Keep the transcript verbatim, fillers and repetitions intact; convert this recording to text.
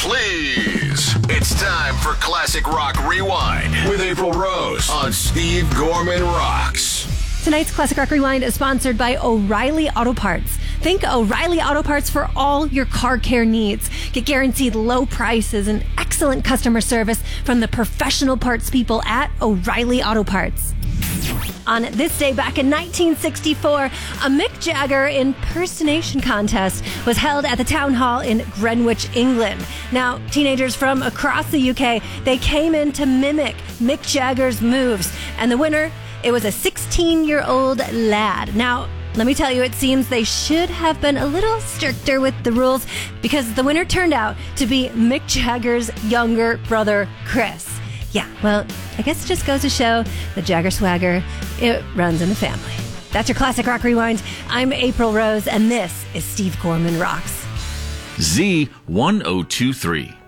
please. It's time for Classic Rock Rewind with April Rose on Steve Gorman Rocks. Tonight's Classic Rock Rewind is sponsored by O'Reilly Auto Parts. Think O'Reilly Auto Parts for all your car care needs. Get guaranteed low prices and excellent customer service from the professional parts people at O'Reilly Auto Parts. On this day back in nineteen sixty-four, a Mick Jagger impersonation contest was held at the Town Hall in Greenwich, England. Now, teenagers from across the U K, they came in to mimic Mick Jagger's moves, and the winner, it was a sixteen-year-old lad. Now, let me tell you, it seems they should have been a little stricter with the rules because the winner turned out to be Mick Jagger's younger brother, Chris. Yeah, well, I guess it just goes to show the Jagger swagger, it runs in the family. That's your Classic Rock Rewind. I'm April Rose, and this is Steve Gorman Rocks. Z ten twenty-three.